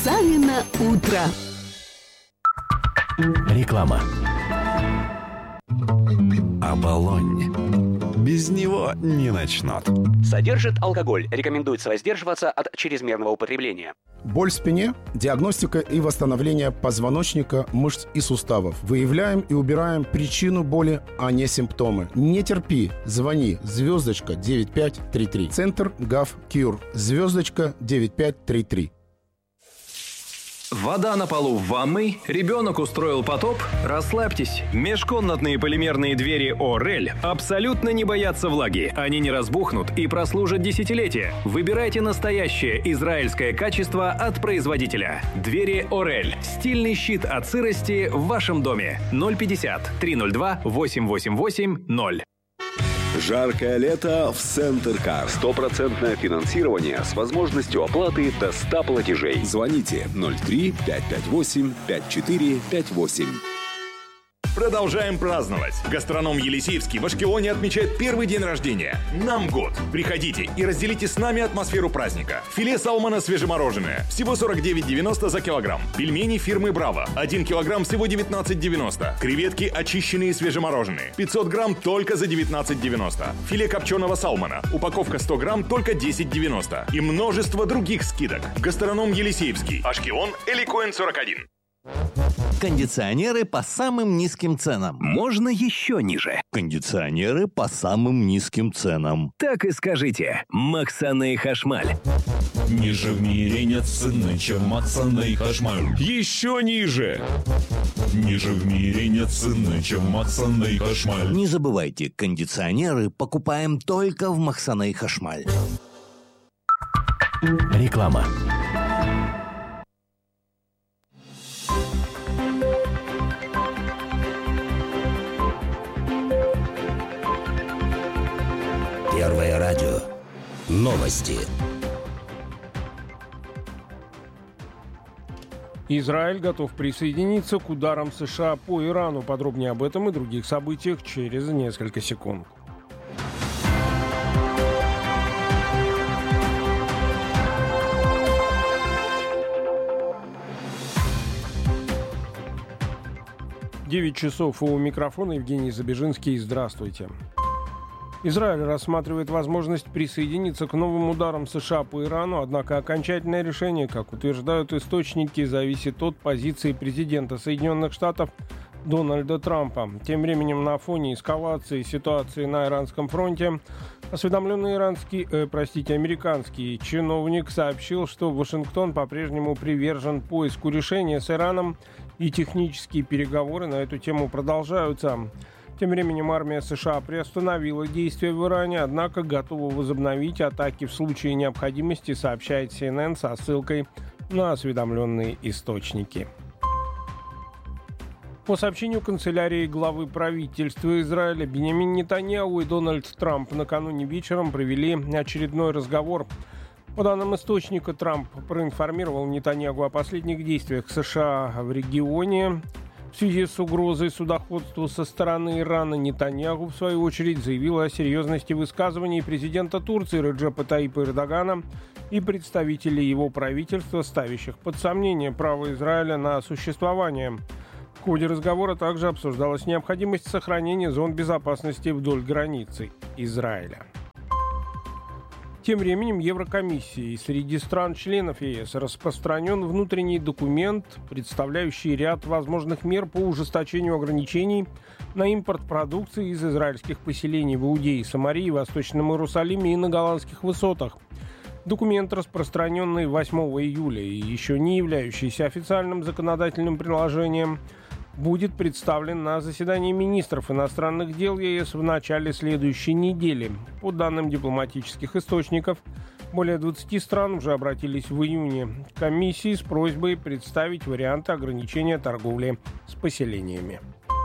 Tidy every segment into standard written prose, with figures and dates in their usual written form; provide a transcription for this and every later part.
Савино утро. Реклама. Оболонь. Без него не начнут. Содержит алкоголь. Рекомендуется воздерживаться от чрезмерного употребления. Боль в спине, диагностика и восстановление позвоночника, мышц и суставов. Выявляем и убираем причину боли, а не симптомы. Не терпи, звони, звездочка 9533. Центр ГАВ Кьюр, звездочка 9533. Вода на полу в ванной, ребенок устроил потоп? Расслабьтесь. Межкомнатные полимерные двери «Орель» абсолютно не боятся влаги. Они не разбухнут и прослужат десятилетия. Выбирайте настоящее израильское качество от производителя. Двери «Орель». Стильный щит от сырости в вашем доме. 050-302-888-0. Жаркое лето в Центр Кар. 100% финансирование с возможностью оплаты до 100 платежей. Звоните 03-558-5458. Продолжаем праздновать. Гастроном Елисеевский в Ашкелоне отмечает первый день рождения. Нам год. Приходите и разделите с нами атмосферу праздника. Филе салмона свежемороженое. Всего 49,90 за килограмм. Пельмени фирмы Браво. 1 килограмм всего 19,90. Креветки очищенные и свежемороженые. 500 грамм только за 19,90. Филе копченого салмона. Упаковка 100 грамм только 10,90. И множество других скидок. Гастроном Елисеевский. Ашкелон, Эликоин 41. Кондиционеры по самым низким ценам. Можно еще ниже. Кондиционеры по самым низким ценам. Так и скажите. Максаны Хашмаль. Ниже в мире нет цены, чем Максаны Хашмаль. Еще ниже. Ниже в мире нет цены, чем Максаны Хашмаль. Не забывайте, кондиционеры покупаем только в Максаны Хашмаль. Реклама. Первое радио. Новости. Израиль готов присоединиться к ударам США по Ирану. Подробнее об этом и других событиях через несколько секунд. Девять часов у микрофона Евгений Забежинский. Здравствуйте. Израиль рассматривает возможность присоединиться к новым ударам США по Ирану, однако окончательное решение, как утверждают источники, зависит от позиции президента Соединенных Штатов Дональда Трампа. Тем временем на фоне эскалации ситуации на Иранском фронте осведомленный американский чиновник сообщил, что Вашингтон по-прежнему привержен поиску решения с Ираном, и технические переговоры на эту тему продолжаются. Тем временем армия США приостановила действия в Иране, однако готова возобновить атаки в случае необходимости, сообщает CNN со ссылкой на осведомленные источники. По сообщению канцелярии главы правительства Израиля, Биньямин Нетаньяху и Дональд Трамп накануне вечером провели очередной разговор. По данным источника, Трамп проинформировал Нетаньяху о последних действиях США в регионе. В связи с угрозой судоходству со стороны Ирана Нетаньяху, в свою очередь, заявил о серьезности высказываний президента Турции Реджепа Таипа Эрдогана и представителей его правительства, ставящих под сомнение право Израиля на существование. В ходе разговора также обсуждалась необходимость сохранения зон безопасности вдоль границы Израиля. Тем временем Еврокомиссией среди стран-членов ЕС распространен внутренний документ, представляющий ряд возможных мер по ужесточению ограничений на импорт продукции из израильских поселений в Иудее, Самарии, Восточном Иерусалиме и на Голландских высотах. Документ, распространенный 8 июля и еще не являющийся официальным законодательным приложением, будет представлен на заседании министров иностранных дел ЕС в начале следующей недели. По данным дипломатических источников, более 20 стран уже обратились в июне к комиссии с просьбой представить варианты ограничения торговли с поселениями.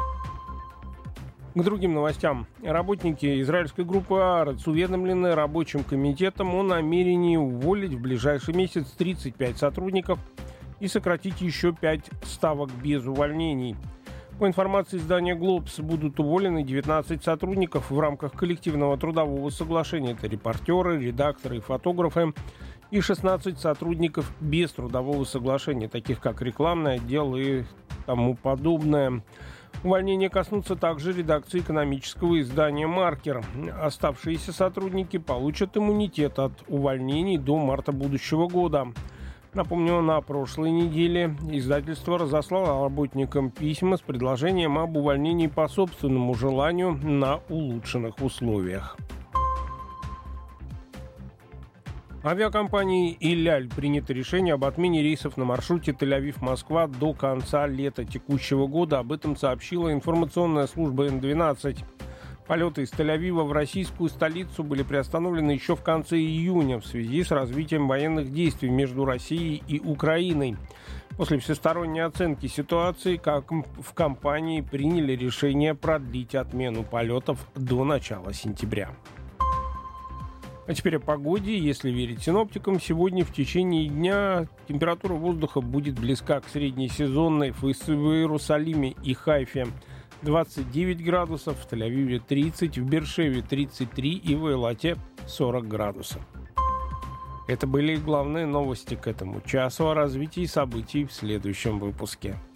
К другим новостям. Работники израильской группы «Аарец» уведомлены рабочим комитетом о намерении уволить в ближайший месяц 35 сотрудников и сократить еще 5 ставок без увольнений. По информации издания «Глобс», будут уволены 19 сотрудников в рамках коллективного трудового соглашения. Это репортеры, редакторы и фотографы. и 16 сотрудников без трудового соглашения, таких как рекламный отдел и тому подобное. Увольнения коснутся также редакции экономического издания «Маркер». Оставшиеся сотрудники получат иммунитет от увольнений до марта будущего года. Напомню, на прошлой неделе издательство разослало работникам письма с предложением об увольнении по собственному желанию на улучшенных условиях. Авиакомпанией «Иляль» принято решение об отмене рейсов на маршруте Тель-Авив-Москва до конца лета текущего года. Об этом сообщила информационная служба Н-12. Полеты из Тель-Авива в российскую столицу были приостановлены еще в конце июня в связи с развитием военных действий между Россией и Украиной. После всесторонней оценки ситуации, как в компании приняли решение продлить отмену полетов до начала сентября. А теперь о погоде. Если верить синоптикам, сегодня в течение дня температура воздуха будет близка к среднесезонной. В Иерусалиме и Хайфе 29 градусов, в Тель-Авиве 30, в Бершеве 33 и в Эйлате 40 градусов. Это были главные новости к этому часу. О развитии событий в следующем выпуске.